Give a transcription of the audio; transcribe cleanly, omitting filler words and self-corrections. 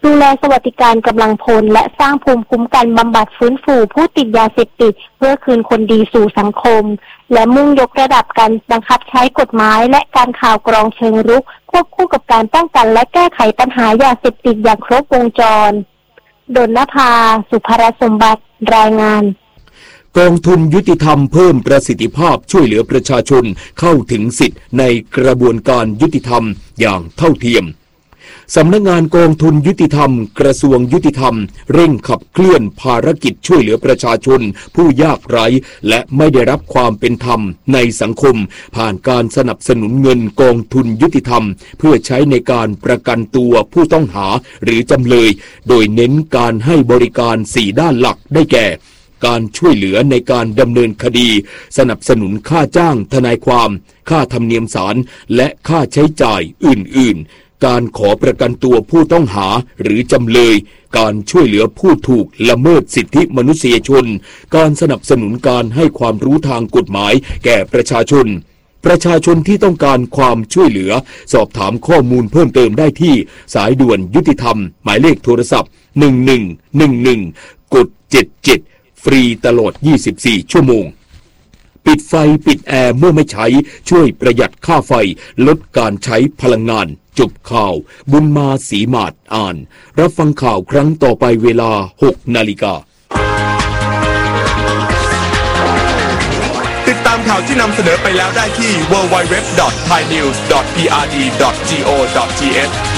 ดูแลสวัสดิการกำลังพลและสร้างภูมิคุ้มกันบำบัดฟื้นฟูผู้ติดยาเสพติดเพื่อคืนคนดีสู่สังคมและมุ่งยกระดับการบังคับใช้กฎหมายและการข่าวกรองเชิงรุกควบคู่กับการป้องกันและแก้ไขปัญหายาเสพติดอย่างครบวงจรดลนภา สุภรสมบัติรายงานกองทุนยุติธรรมเพิ่มประสิทธิภาพช่วยเหลือประชาชนเข้าถึงสิทธิในกระบวนการยุติธรรมอย่างเท่าเทียมสำนักงานกองทุนยุติธรรมกระทรวงยุติธรรมเร่งขับเคลื่อนภารกิจช่วยเหลือประชาชนผู้ยากไร้และไม่ได้รับความเป็นธรรมในสังคมผ่านการสนับสนุนเงินกองทุนยุติธรรมเพื่อใช้ในการประกันตัวผู้ต้องหาหรือจำเลยโดยเน้นการให้บริการ4ด้านหลักได้แก่การช่วยเหลือในการดำเนินคดีสนับสนุนค่าจ้างทนายความค่าธรรมเนียมศาลและค่าใช้จ่ายอื่นๆการขอประกันตัวผู้ต้องหาหรือจำเลยการช่วยเหลือผู้ถูกละเมิดสิทธิมนุษยชนการสนับสนุนการให้ความรู้ทางกฎหมายแก่ประชาชนที่ต้องการความช่วยเหลือสอบถามข้อมูลเพิ่มเติมได้ที่สายด่วนยุติธรรมหมายเลขโทรศัพท์1111กด77ฟรีตลอด24ชั่วโมงปิดไฟปิดแอร์เมื่อไม่ใช้ช่วยประหยัดค่าไฟลดการใช้พลังงานจบข่าวบุญมาศรีมาศอ่านรับฟังข่าวครั้งต่อไปเวลา 6 นาฬิกาติดตามข่าวที่นำเสนอไปแล้วได้ที่ www.thainews.prd.go.th